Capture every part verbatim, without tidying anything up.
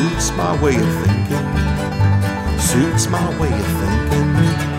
suits my way of thinking, suits my way of thinking.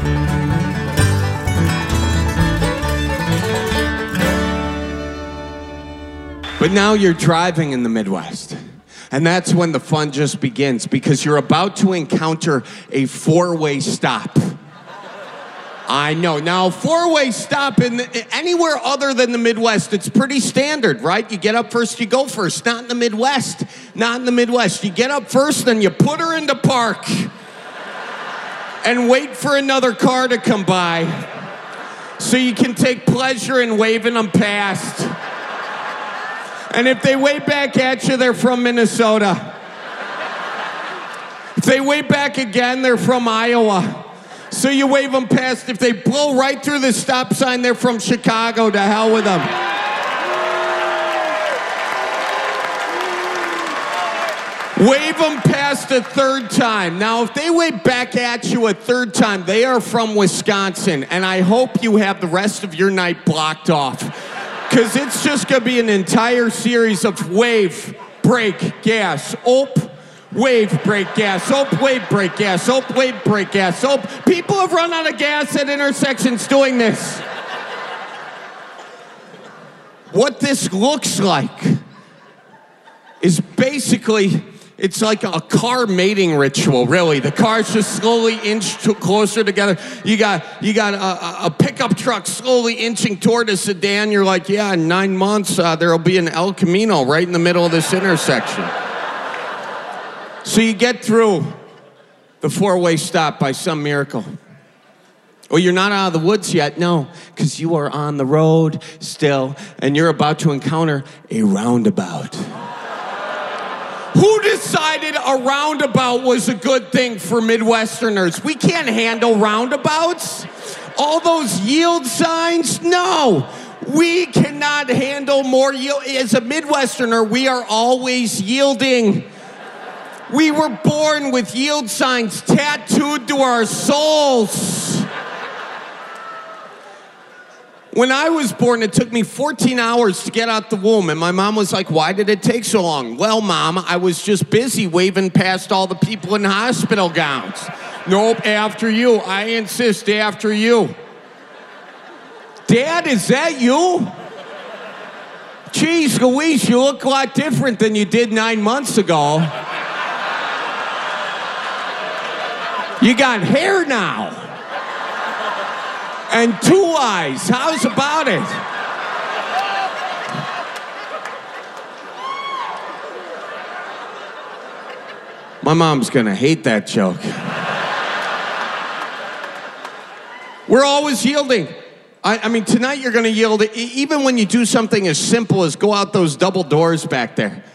But now you're driving in the Midwest. And that's when the fun just begins, because you're about to encounter a four-way stop. I know. Now, four-way stop in the, anywhere other than the Midwest, it's pretty standard, right? You get up first, you go first. Not in the Midwest. Not in the Midwest. You get up first, then you put her into park and wait for another car to come by so you can take pleasure in waving them past. And if they wave back at you, they're from Minnesota. If they wave back again, they're from Iowa. So you wave them past. If they blow right through the stop sign, they're from Chicago. To hell with them. Wave them past a third time. Now, if they wave back at you a third time, they are from Wisconsin. And I hope you have the rest of your night blocked off. Because it's just going to be an entire series of wave, brake, gas, op, wave, brake, gas, op, wave, brake, gas, op, wave, brake, gas, op. People have run out of gas at intersections doing this. What this looks like is basically, it's like a car mating ritual, really. The cars just slowly inch to closer together. You got you got a, a pickup truck slowly inching toward a sedan. You're like, yeah, in nine months, uh, there'll be an El Camino right in the middle of this intersection. So you get through the four-way stop by some miracle. Well, you're not out of the woods yet, no, because you are on the road still, and you're about to encounter a roundabout. Who decided a roundabout was a good thing for Midwesterners? We can't handle roundabouts. All those yield signs, no. We cannot handle more yield. As a Midwesterner, we are always yielding. We were born with yield signs tattooed to our souls. When I was born, it took me fourteen hours to get out the womb, and my mom was like, why did it take so long? Well, Mom, I was just busy waving past all the people in hospital gowns. Nope, after you. I insist, after you. Dad, is that you? Jeez Louise, you look a lot different than you did nine months ago. You got hair now. And two eyes. How's about it? My mom's gonna hate that joke. We're always yielding. I, I mean, tonight you're gonna yield, even when you do something as simple as go out those double doors back there.